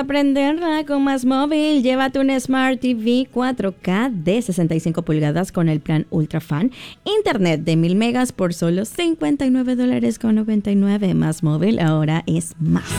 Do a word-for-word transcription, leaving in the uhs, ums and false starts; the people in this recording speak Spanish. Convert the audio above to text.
Aprenderla con Más Móvil. Llévate un Smart T V cuatro K de sesenta y cinco pulgadas con el plan Ultra Fan. Internet de mil megas por solo cincuenta y nueve dólares con noventa y nueve. Más Móvil ahora es más.